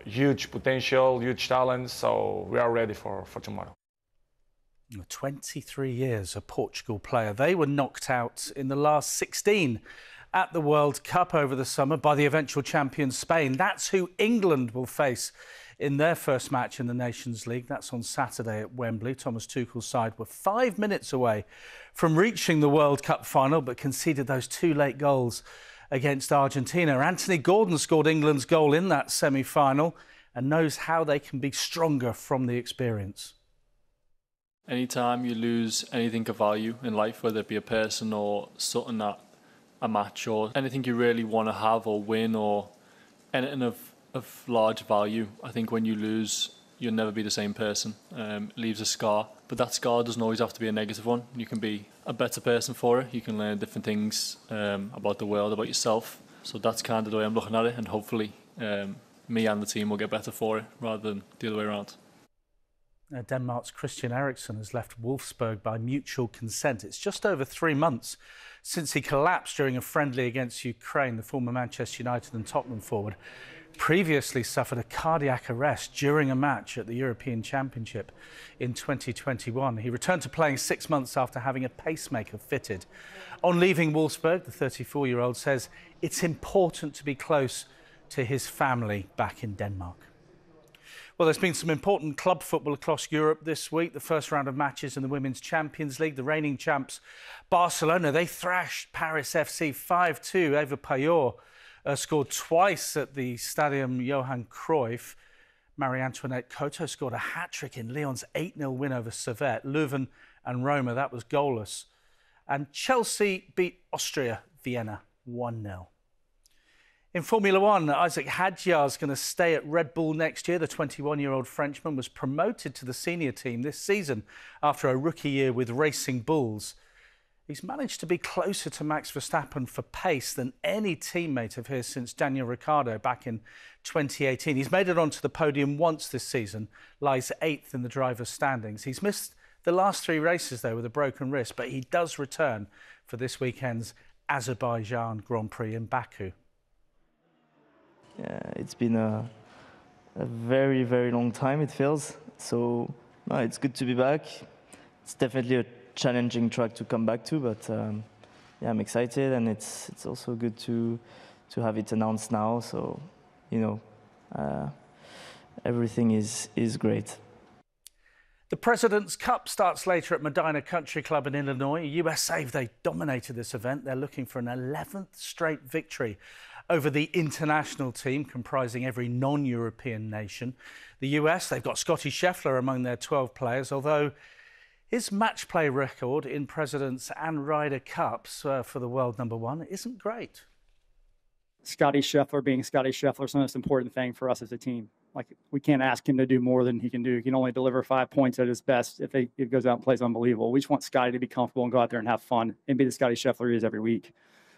huge potential, huge talent, so we are ready for tomorrow. 23 years, a Portugal player. They were knocked out in the last 16 at the World Cup over the summer by the eventual champion Spain. That's who England will face in their first match in the Nations League. That's on Saturday at Wembley. Thomas Tuchel's side were 5 minutes away from reaching the World Cup final, but conceded those 2 late goals against Argentina. Anthony Gordon scored England's goal in that semi-final and knows how they can be stronger from the experience. Anytime you lose anything of value in life, whether it be a person or something that a match or anything you really want to have or win or anything of large value, I think when you lose, you'll never be the same person. It leaves a scar, but that scar doesn't always have to be a negative one. You can be a better person for it. You can learn different things about the world, about yourself. So that's kind of the way I'm looking at it, and hopefully me and the team will get better for it rather than the other way around. Denmark's Christian Eriksen has left Wolfsburg by mutual consent. It's just over 3 months since he collapsed during a friendly against Ukraine. The former Manchester United and Tottenham forward previously suffered a cardiac arrest during a match at the European Championship in 2021. He returned to playing 6 months after having a pacemaker fitted. On leaving Wolfsburg, the 34-year-old says it's important to be close to his family back in Denmark. Well, there's been some important club football across Europe this week. The first round of matches in the Women's Champions League. The reigning champs Barcelona, they thrashed Paris FC 5-2. Eva Payot scored twice at the Stadium Johan Cruyff. Marie-Antoinette Koto scored a hat-trick in Lyon's 8-0 win over Servette. Leuven and Roma, that was goalless. And Chelsea beat Austria Vienna 1-0. In Formula One, Isaac Hadjar is going to stay at Red Bull next year. The 21-year-old Frenchman was promoted to the senior team this season after a rookie year with Racing Bulls. He's managed to be closer to Max Verstappen for pace than any teammate of his since Daniel Ricciardo back in 2018. He's made it onto the podium once this season, lies 8th in the drivers' standings. He's missed the last 3 races, though, with a broken wrist, but he does return for this weekend's Azerbaijan Grand Prix in Baku. Yeah, it's been a very, very long time, it feels. So no, it's good to be back. It's definitely a challenging track to come back to, but yeah, I'm excited, and it's also good to have it announced now. So, you know, everything is great. The President's Cup starts later at Medina Country Club in Illinois. USA, they dominated this event. They're looking for an 11th straight victory over the international team comprising every non-European nation. The US, they've got Scotty Scheffler among their 12 players, although his match play record in Presidents and Ryder Cups for the world #1 isn't great. Scotty Scheffler being Scotty Scheffler is the most important thing for us as a team. Like, we can't ask him to do more than he can do. He can only deliver 5 points at his best if he goes out and plays unbelievable. We just want Scotty to be comfortable and go out there and have fun and be the Scotty Scheffler he is every week.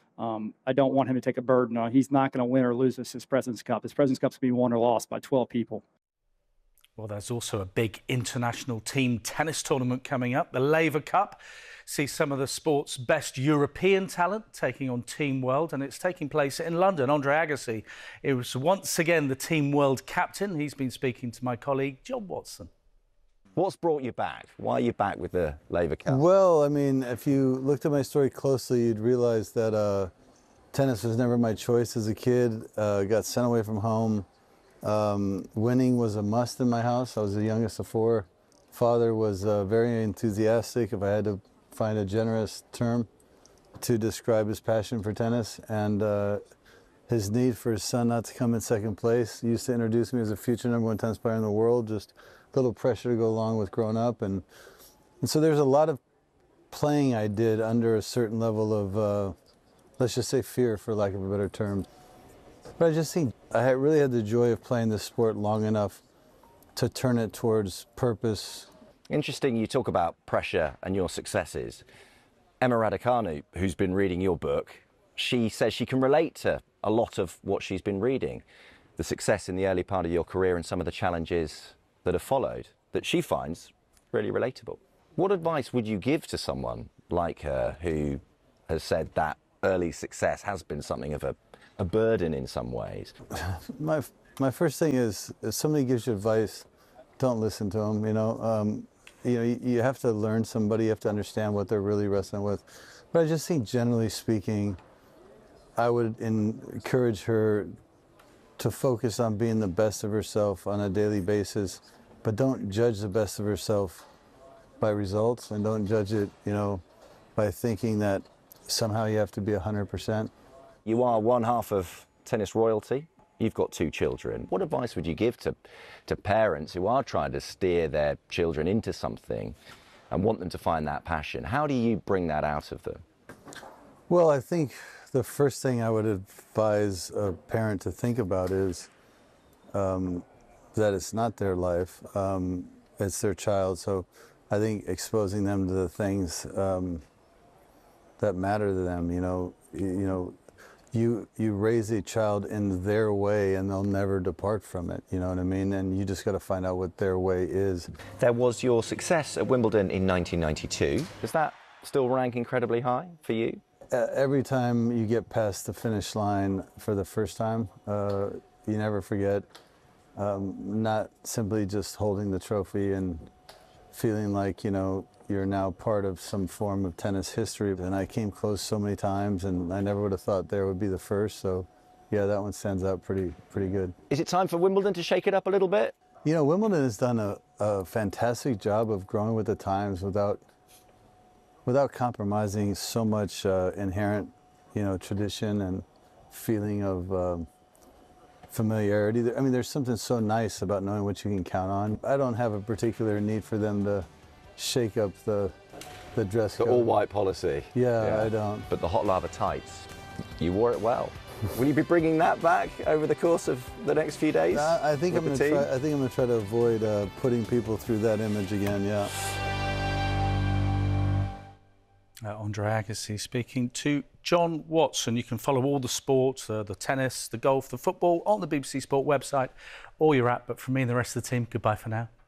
I don't want him to take a burden on. He's not going to win or lose his President's Cup. His President's Cup's going to be won or lost by 12 people. Well, there's also a big international team tennis tournament coming up. The Laver Cup sees some of the sport's best European talent taking on Team World, and it's taking place in London. Andre Agassi is once again the Team World captain. He's been speaking to my colleague, John Watson. What's brought you back? Why are you back with the Laver Cup? Well, I mean, if you looked at my story closely, you'd realize that tennis was never my choice as a kid. Got sent away from home. Winning was a must in my house. I was the youngest of 4. Father was very enthusiastic, if I had to find a generous term to describe his passion for tennis, and his need for his son not to come in second place. He used to introduce me as a future #1 tennis player in the world, just a little pressure to go along with growing up. And so there's a lot of playing I did under a certain level of, let's just say, fear, for lack of a better term. But I just think I really had the joy of playing this sport long enough to turn it towards purpose. Interesting you talk about pressure and your successes. Emma Raducanu, who's been reading your book, she says she can relate to a lot of what she's been reading. The success in the early part of your career and some of the challenges that have followed, that she finds really relatable. What advice would you give to someone like her who has said that early success has been something of a burden in some ways? My My first thing is, if somebody gives you advice, don't listen to them. You have to learn somebody. You have to understand what they're really wrestling with. But I just think, generally speaking, I would encourage her to focus on being the best of herself on a daily basis, but don't judge the best of herself by results, and don't judge it, by thinking that somehow you have to be 100%. You are one half of tennis royalty. You've got 2 children. What advice would you give to parents who are trying to steer their children into something and want them to find that passion? How do you bring that out of them? Well, I think the first thing I would advise a parent to think about is that it's not their life, it's their child. So I think exposing them to the things that matter to them, you raise a child in their way and they'll never depart from it, you know what I mean? And you just got to find out what their way is. There was your success at Wimbledon in 1992. Does that still rank incredibly high for you? Every time you get past the finish line for the first time, you never forget. Not simply just holding the trophy and feeling like, you're now part of some form of tennis history. And I came close so many times, and I never would have thought there would be the first. So, yeah, that one stands out pretty good. Is it time for Wimbledon to shake it up a little bit? Wimbledon has done a fantastic job of growing with the times without compromising so much inherent, tradition and feeling of familiarity. I mean, there's something so nice about knowing what you can count on. I don't have a particular need for them to shake up the dress code. The all-white policy. Yeah, I don't. But the hot lava tights, you wore it well. Will you be bringing that back over the course of the next few days? I think I'm going to try to avoid putting people through that image again. Yeah. Andre Agassi speaking to John Watson. You can follow all the sports, the tennis, the golf, the football on the BBC Sport website or your app. But from me and the rest of the team, goodbye for now.